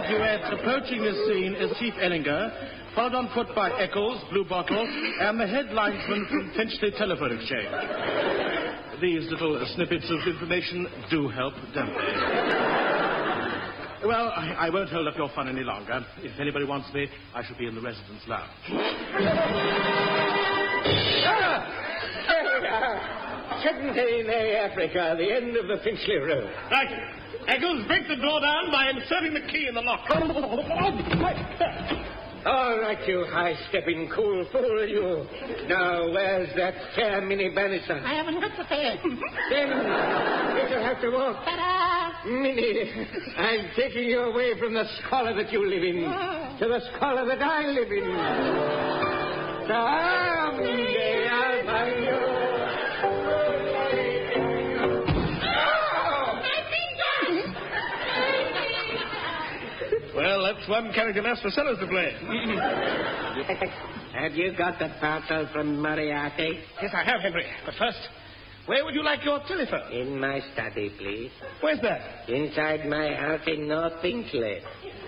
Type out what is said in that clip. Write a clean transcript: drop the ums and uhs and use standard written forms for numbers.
the duet approaching this scene is Chief Ellinger, followed on foot by Eccles, Blue Bottle, and the head linesman from Finchley Telephone Exchange. These little snippets of information do help, don't they? Well, I won't hold up your fun any longer. If anybody wants me, I shall be in the residence lounge. 17A Africa, the end of the Finchley Road. Right. Eccles, break the door down by inserting the key in the lock. All right, you high-stepping cool fool, you. Now, where's that fair Minnie Bannister? I haven't got the fare. Then you'll have to walk. Ta-da! Minnie, I'm taking you away from the squalor that you live in to the squalor that I live in. Someday I'll find you. Well, that's one character less for Sellers to play. Have you got the parcel from Moriarty? Yes, I have, Henry. But first, where would you like your telephone? In my study, please. Where's that? Inside my house in North Finchley.